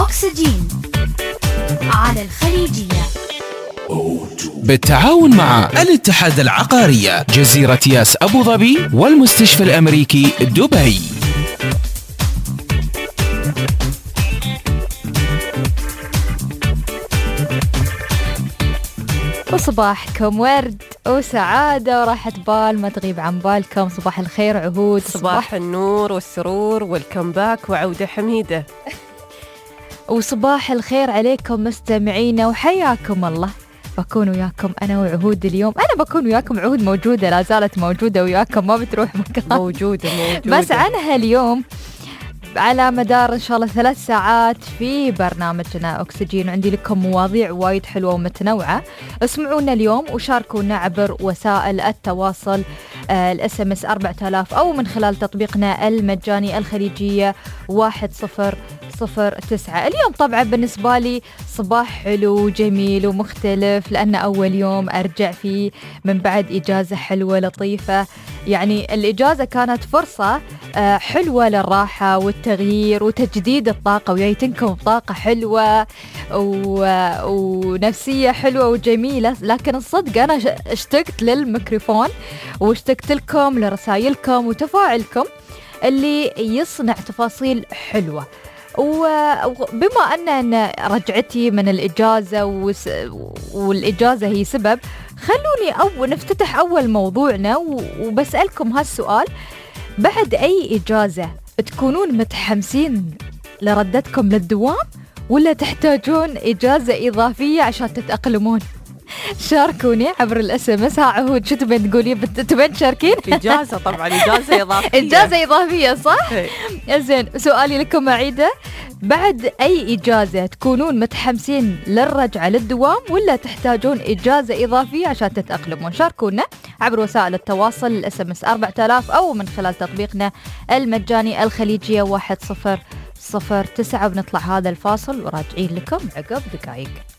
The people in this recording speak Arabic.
أكسجين على الخليجية بالتعاون مع الاتحاد العقارية جزيرة ياس أبو ظبي والمستشفى الأمريكي دبي. وصباحكم ورد وسعادة وراحة بال ما تغيب عن بالكم. صباح الخير عهود، صباح النور والسرور والكمباك وعودة حميدة. وصباح الخير عليكم مستمعينا وحياكم الله. بكون وياكم أنا وعهود اليوم. أنا بكون وياكم، عهود موجودة، لا زالت موجودة وياكم، ما بتروح مكان. موجودة بس عنها اليوم على مدار إن شاء الله 3 ساعات في برنامجنا أكسجين. عندي لكم مواضيع وايد حلوة ومتنوعة. اسمعونا اليوم وشاركونا عبر وسائل التواصل، الSMS 4000 أو من خلال تطبيقنا المجاني الخليجية 1009. اليوم طبعا بالنسبة لي صباح حلو وجميل ومختلف، لأن أول يوم أرجع فيه من بعد إجازة حلوة لطيفة. يعني الإجازة كانت فرصة حلوة للراحة والتغيير وتجديد الطاقة، وجايتنكم بطاقة حلوة ونفسية حلوة وجميلة. لكن الصدق أنا اشتقت للميكروفون واشتقت لكم لرسائلكم وتفاعلكم اللي يصنع تفاصيل حلوة. وبما أن رجعتي من الإجازة والإجازة هي سبب، خلوني نفتتح أول موضوعنا وبسألكم هالسؤال: بعد أي إجازة تكونون متحمسين لردتكم للدوام ولا تحتاجون إجازة إضافية عشان تتأقلمون؟ شاركوني عبر الSMS. ها عهود، شو تبين تقولي؟ تبين تشاركين؟ إجازة طبعا، إجازة إضافية. إجازة إضافية صح؟ زين، سؤالي لكم أعيده: بعد أي إجازة تكونون متحمسين للرجعة للدوام ولا تحتاجون إجازة إضافية عشان تتأقلمون؟ شاركونا عبر وسائل التواصل الSMS 4000 أو من خلال تطبيقنا المجاني الخليجية 1009. بنطلع هذا الفاصل وراجعين لكم عقب دقائق.